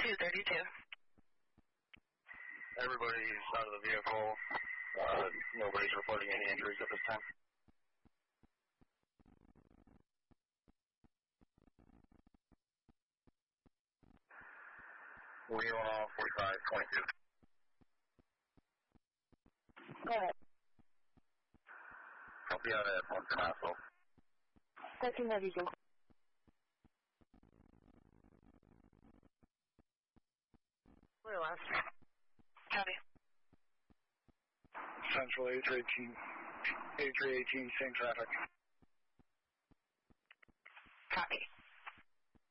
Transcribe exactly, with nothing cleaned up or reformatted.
two thirty-two. Everybody's out of the vehicle. Uh, nobody's reporting any injuries at this time. Wheel forty-five twenty-two. Go ahead. Copy out at one Penasso. thirteen ninety-two. Where last? Copy. Central A three eighteen. A three eighteen, same traffic. Copy.